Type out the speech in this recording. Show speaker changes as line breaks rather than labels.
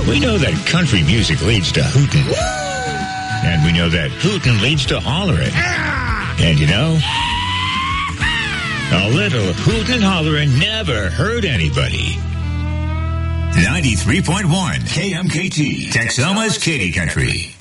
We know that country music leads to hootin'. And we know that hootin' leads to hollerin'. And you know, a little hootin' and hollerin' never hurt anybody. 93.1 KMKT, Texoma's Katy Country.